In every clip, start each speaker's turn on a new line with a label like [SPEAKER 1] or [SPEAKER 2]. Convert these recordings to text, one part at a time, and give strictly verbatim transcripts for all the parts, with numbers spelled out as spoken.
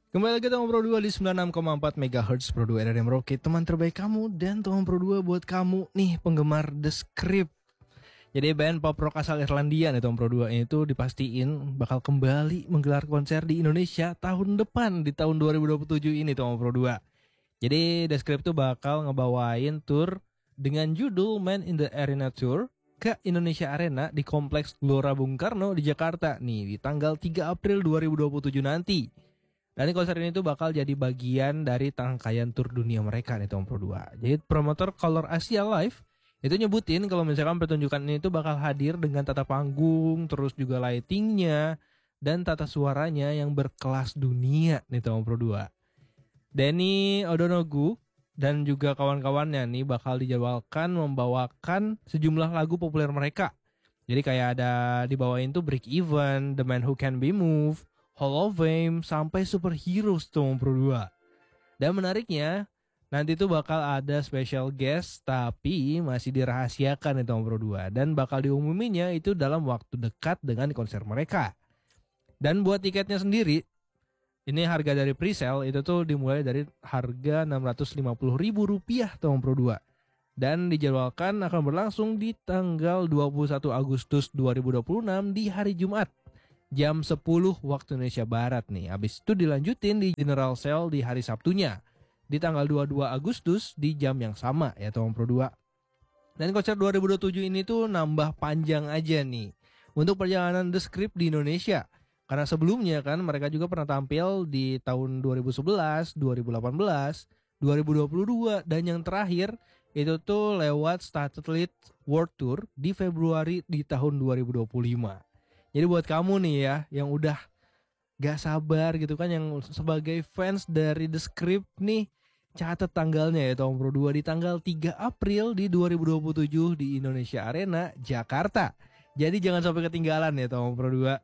[SPEAKER 1] Kembali lagi Tomang Pro dua di sembilan puluh enam koma empat megahertz Pro dua R R M Rocket, teman terbaik kamu dan Tomang Pro dua buat kamu nih penggemar The Script. Jadi band pop rock asal Irlandia nih Tomang Pro dua itu dipastiin bakal kembali menggelar konser di Indonesia tahun depan di tahun dua ribu dua puluh tujuh ini Tomang Pro dua. Jadi The Script tuh bakal ngebawain tour dengan judul Man in the Arena Tour ke Indonesia Arena di Kompleks Gelora Bung Karno di Jakarta nih di tanggal tiga April dua ribu dua puluh tujuh nanti. Dan konser ini tuh bakal jadi bagian dari rangkaian tur dunia mereka nih Tomang Pro dua. Jadi promotor Color Asia Live itu nyebutin kalau misalkan pertunjukan ini tuh bakal hadir dengan tata panggung, terus juga lightingnya, dan tata suaranya yang berkelas dunia nih Tomang Pro dua. Danny O'Donoghue dan juga kawan-kawannya nih bakal dijadwalkan membawakan sejumlah lagu populer mereka. Jadi kayak ada dibawain tuh Break Even, The Man Who Can Be Moved, Hall of Fame, sampai Superheroes Tomang Pro dua. Dan menariknya, nanti tuh bakal ada special guest tapi masih dirahasiakan nih Tomang Pro dua. Dan bakal diumuminya itu dalam waktu dekat dengan konser mereka. Dan buat tiketnya sendiri, ini harga dari pre-sale itu tuh dimulai dari harga enam ratus lima puluh ribu rupiah Tomang Pro dua. Dan dijadwalkan akan berlangsung di tanggal dua puluh satu Agustus dua ribu dua puluh enam di hari Jumat. Jam sepuluh waktu Indonesia Barat nih. Habis itu dilanjutin di General Sale di hari Sabtunya. Di tanggal dua puluh dua Agustus di jam yang sama ya Tomang Pro dua. Dan konser dua ribu dua puluh tujuh ini tuh nambah panjang aja nih. Untuk perjalanan The Script di Indonesia. Karena sebelumnya kan mereka juga pernah tampil di tahun dua ribu sebelas, dua ribu delapan belas, dua ribu dua puluh dua. Dan yang terakhir itu tuh lewat Satellite World Tour di Februari di tahun dua ribu dua puluh lima. Jadi buat kamu nih ya yang udah gak sabar gitu kan, yang sebagai fans dari The Script nih, catat tanggalnya ya Tomang Pro dua di tanggal tiga April di dua ribu dua puluh tujuh di Indonesia Arena, Jakarta. Jadi jangan sampai ketinggalan ya Tomang Pro dua.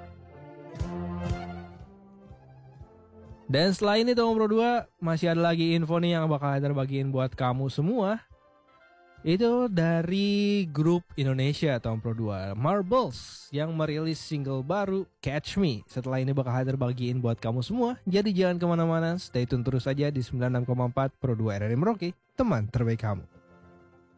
[SPEAKER 1] Dan setelah ini Tomang Pro dua masih ada lagi info nih yang bakal ada bagiin buat kamu semua. Itu dari grup Indonesia Tomang Pro dua, Marbles, yang merilis single baru Catch Me. Setelah ini bakal hadir bagiin buat kamu semua. Jadi jangan kemana-mana, stay tune terus aja di sembilan puluh enam koma empat Pro dua R R M Rocky, teman terbaik kamu.